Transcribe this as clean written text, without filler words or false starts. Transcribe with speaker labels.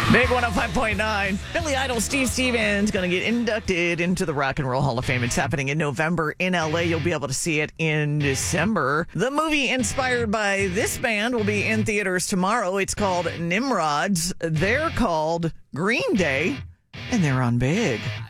Speaker 1: Big 105.9. Billy Idol, Steve Stevens going to get inducted into the Rock and Roll Hall of Fame. It's happening in November in LA. You'll be able to see it in December. The movie inspired by this band will be in theaters tomorrow. It's called Nimrods. They're called Green Day, and they're on Big.